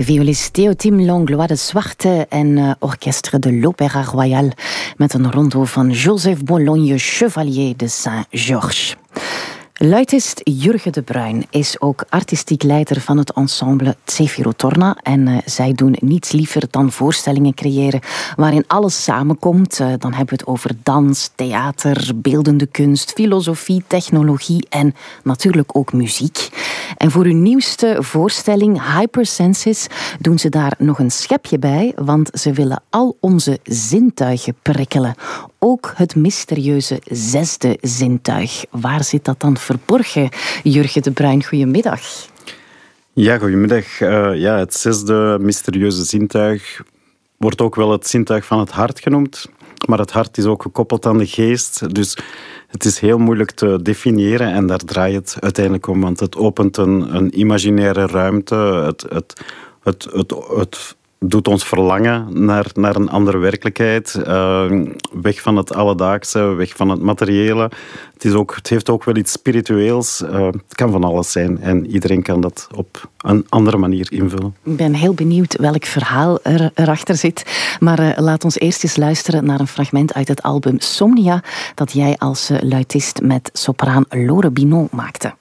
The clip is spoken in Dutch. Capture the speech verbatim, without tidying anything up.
Violist Théotime Langlois de Zwarte en uh, orchestre de l'Opéra Royal met een rondo van Joseph Bologne, Chevalier de Saint-Georges. Luitist Jurgen de Bruin is ook artistiek leider van het ensemble Tsefirotorna en uh, zij doen niets liever dan voorstellingen creëren waarin alles samenkomt. Uh, dan hebben we het over dans, theater, beeldende kunst, filosofie, technologie en natuurlijk ook muziek. En voor hun nieuwste voorstelling Hypersenses doen ze daar nog een schepje bij, want ze willen al onze zintuigen prikkelen. Ook het mysterieuze zesde zintuig. Waar zit dat dan verborgen? Jurgen de Bruin, goedemiddag. Ja, goedemiddag. Uh, ja, het zesde mysterieuze zintuig wordt ook wel het zintuig van het hart genoemd. Maar het hart is ook gekoppeld aan de geest. Dus het is heel moeilijk te definiëren en daar draait het uiteindelijk om. Want het opent een, een imaginaire ruimte. Het, het, het, het, het doet ons verlangen naar, naar een andere werkelijkheid. Uh, weg van het alledaagse, weg van het materiële. Het, is ook, het heeft ook wel iets spiritueels. Uh, het kan van alles zijn en iedereen kan dat op een andere manier invullen. Ik ben heel benieuwd welk verhaal er, erachter zit. Maar uh, laat ons eerst eens luisteren naar een fragment uit het album Somnia dat jij als uh, luitist met sopraan Lore Binot maakte.